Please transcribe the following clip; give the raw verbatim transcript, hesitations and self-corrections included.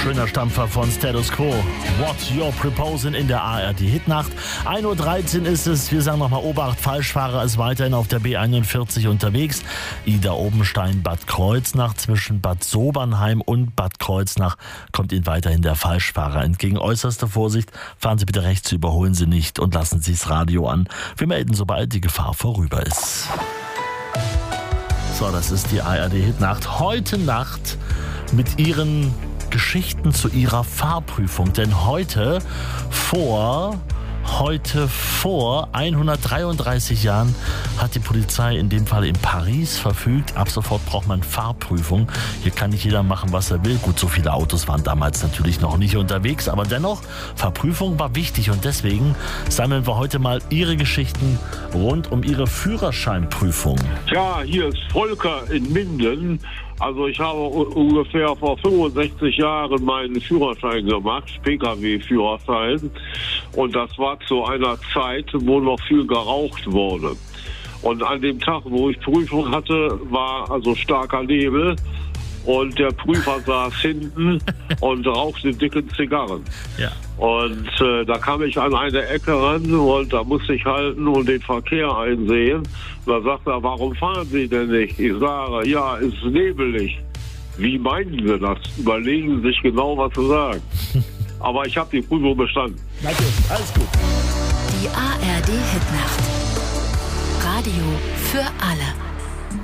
Schöner Stampfer von Status Quo. What You're Proposing in der A R D-Hitnacht. ein Uhr dreizehn ist es. Wir sagen nochmal Obacht, Falschfahrer ist weiterhin auf der B einundvierzig unterwegs. Ida Obenstein, Bad Kreuznach, zwischen Bad Sobernheim und Bad Kreuznach kommt Ihnen weiterhin der Falschfahrer entgegen. Äußerste Vorsicht, fahren Sie bitte rechts, überholen Sie nicht und lassen Sie das Radio an. Wir melden, sobald die Gefahr vorüber ist. So, das ist die A R D-Hitnacht. Heute Nacht mit Ihren Geschichten zu Ihrer Fahrprüfung. Denn heute vor, heute vor hundertdreiunddreißig Jahren hat die Polizei in dem Fall in Paris verfügt, ab sofort braucht man Fahrprüfung. Hier kann nicht jeder machen, was er will. Gut, so viele Autos waren damals natürlich noch nicht unterwegs, aber dennoch, Fahrprüfung war wichtig und deswegen sammeln wir heute mal Ihre Geschichten rund um Ihre Führerscheinprüfung. Ja, hier ist Volker in Minden. Also ich habe ungefähr vor fünfundsechzig Jahren meinen Führerschein gemacht, P K W-Führerschein. Und das war zu einer Zeit, wo noch viel geraucht wurde. Und an dem Tag, wo ich Prüfung hatte, war also starker Nebel. Und der Prüfer saß hinten und rauchte dicke Zigarren. Ja. Und äh, da kam ich an eine Ecke ran und da musste ich halten und den Verkehr einsehen. Da sagt er, warum fahren Sie denn nicht? Ich sage, ja, es ist nebelig. Wie meinen Sie das? Überlegen Sie sich genau, was Sie sagen. Aber ich habe die Prüfung bestanden. Danke, alles gut. Die A R D-Hitnacht. Radio für alle.